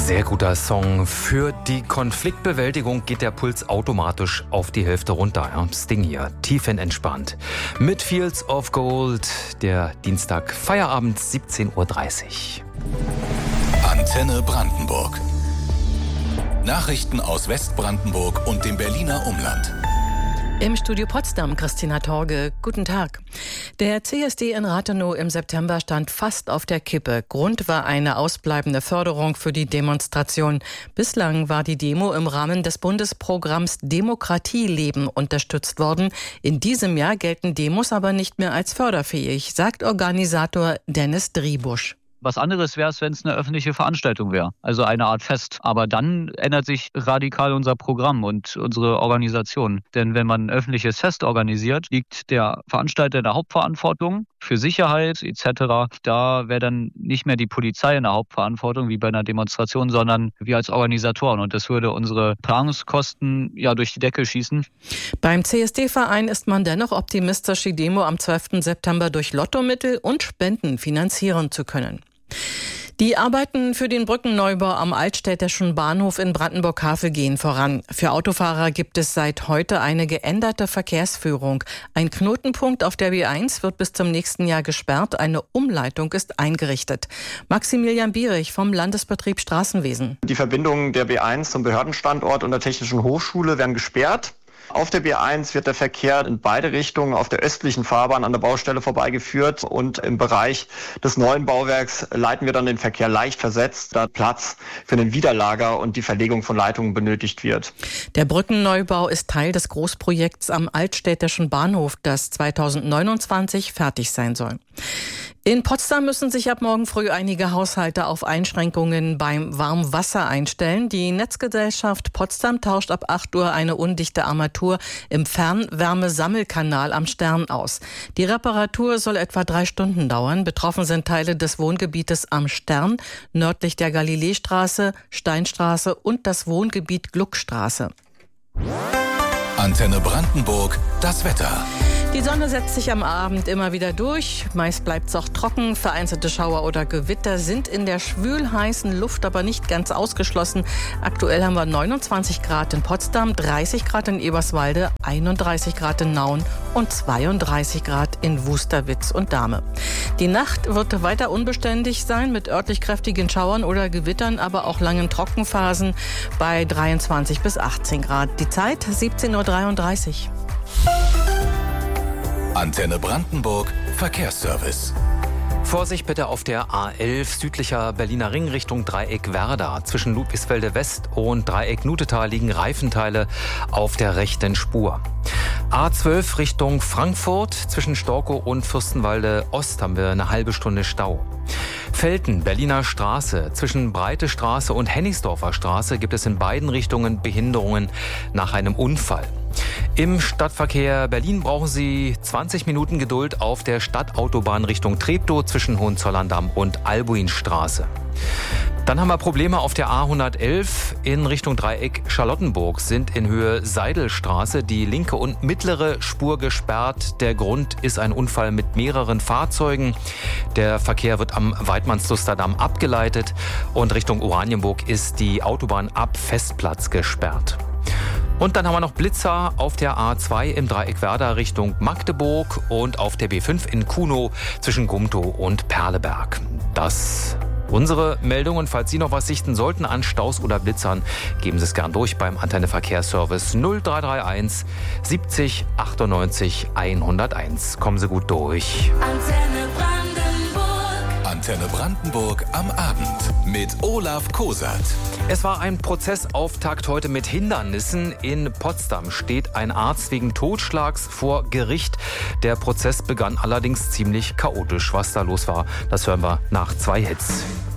Sehr guter Song. Für die Konfliktbewältigung geht der Puls automatisch auf die Hälfte runter. Ja? Sting hier, tiefenentspannt. Mit Fields of Gold, der Dienstag, Feierabend, 17:30 Uhr. Antenne Brandenburg. Nachrichten aus Westbrandenburg und dem Berliner Umland. Im Studio Potsdam, Christina Torge. Guten Tag. Der CSD in Rathenow im September stand fast auf der Kippe. Grund war eine ausbleibende Förderung für die Demonstration. Bislang war die Demo im Rahmen des Bundesprogramms Demokratie leben unterstützt worden. In diesem Jahr gelten Demos aber nicht mehr als förderfähig, sagt Organisator Dennis Driebusch. Was anderes wäre es, wenn es eine öffentliche Veranstaltung wäre, also eine Art Fest. Aber dann ändert sich radikal unser Programm und unsere Organisation. Denn wenn man ein öffentliches Fest organisiert, liegt der Veranstalter in der Hauptverantwortung für Sicherheit etc. Da wäre dann nicht mehr die Polizei in der Hauptverantwortung wie bei einer Demonstration, sondern wir als Organisatoren. Und das würde unsere Planungskosten durch die Decke schießen. Beim CSD-Verein ist man dennoch optimistisch, die Demo am 12. September durch Lottomittel und Spenden finanzieren zu können. Die Arbeiten für den Brückenneubau am Altstädtischen Bahnhof in Brandenburg-Havel gehen voran. Für Autofahrer gibt es seit heute eine geänderte Verkehrsführung. Ein Knotenpunkt auf der B1 wird bis zum nächsten Jahr gesperrt. Eine Umleitung ist eingerichtet. Maximilian Bierich vom Landesbetrieb Straßenwesen. Die Verbindungen der B1 zum Behördenstandort und der Technischen Hochschule werden gesperrt. Auf der B1 wird der Verkehr in beide Richtungen auf der östlichen Fahrbahn an der Baustelle vorbeigeführt und im Bereich des neuen Bauwerks leiten wir dann den Verkehr leicht versetzt, da Platz für den Widerlager und die Verlegung von Leitungen benötigt wird. Der Brückenneubau ist Teil des Großprojekts am Altstädtischen Bahnhof, das 2029 fertig sein soll. In Potsdam müssen sich ab morgen früh einige Haushalte auf Einschränkungen beim Warmwasser einstellen. Die Netzgesellschaft Potsdam tauscht ab 8 Uhr eine undichte Armatur im Fernwärmesammelkanal am Stern aus. Die Reparatur soll etwa 3 Stunden dauern. Betroffen sind Teile des Wohngebietes am Stern, nördlich der Galileestraße, Steinstraße und das Wohngebiet Gluckstraße. Antenne Brandenburg, das Wetter. Die Sonne setzt sich am Abend immer wieder durch. Meist bleibt es auch trocken. Vereinzelte Schauer oder Gewitter sind in der schwülheißen Luft aber nicht ganz ausgeschlossen. Aktuell haben wir 29 Grad in Potsdam, 30 Grad in Eberswalde, 31 Grad in Nauen und 32 Grad in Wusterwitz und Dahme. Die Nacht wird weiter unbeständig sein mit örtlich kräftigen Schauern oder Gewittern, aber auch langen Trockenphasen bei 23 bis 18 Grad. Die Zeit 17:33 Uhr. Antenne Brandenburg, Verkehrsservice. Vorsicht bitte auf der A11 südlicher Berliner Ring Richtung Dreieck Werder. Zwischen Ludwigsfelde West und Dreieck Nutetal liegen Reifenteile auf der rechten Spur. A12 Richtung Frankfurt. Zwischen Storkow und Fürstenwalde Ost haben wir eine halbe Stunde Stau. Velten, Berliner Straße. Zwischen Breite Straße und Hennigsdorfer Straße gibt es in beiden Richtungen Behinderungen nach einem Unfall. Im Stadtverkehr Berlin brauchen Sie 20 Minuten Geduld auf der Stadtautobahn Richtung Treptow zwischen Hohenzollern-Damm und Albuinstraße. Dann haben wir Probleme auf der A111 in Richtung Dreieck Charlottenburg. Sind in Höhe Seidelstraße die linke und mittlere Spur gesperrt. Der Grund ist ein Unfall mit mehreren Fahrzeugen. Der Verkehr wird am Weidmannslusterdamm abgeleitet und Richtung Oranienburg ist die Autobahn ab Festplatz gesperrt. Und dann haben wir noch Blitzer auf der A2 im Dreieck Werder Richtung Magdeburg und auf der B5 in Kunow zwischen Gumtow und Perleberg. Das unsere Meldungen. Falls Sie noch was sichten sollten an Staus oder Blitzern, geben Sie es gern durch beim Antenne Verkehrsservice 0331 70 98 101. Kommen Sie gut durch. Antenne Brandenburg am Abend mit Olaf Kosat. Es war ein Prozessauftakt heute mit Hindernissen. In Potsdam steht ein Arzt wegen Totschlags vor Gericht. Der Prozess begann allerdings ziemlich chaotisch. Was da los war, das hören wir nach 2 Hits.